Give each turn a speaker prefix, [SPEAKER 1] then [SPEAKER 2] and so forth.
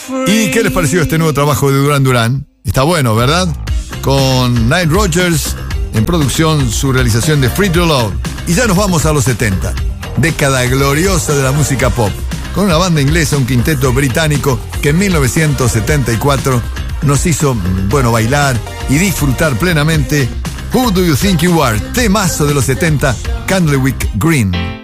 [SPEAKER 1] ¿Y qué les pareció este nuevo trabajo de Duran Duran? Está bueno, ¿verdad? Con Nile Rodgers en producción, su realización de Free to Love. Y ya nos vamos a los 70, década gloriosa de la música pop, con una banda inglesa, un quinteto británico que en 1974 nos hizo, bailar y disfrutar plenamente Who Do You Think You Are, temazo de los 70, Candlewick Green.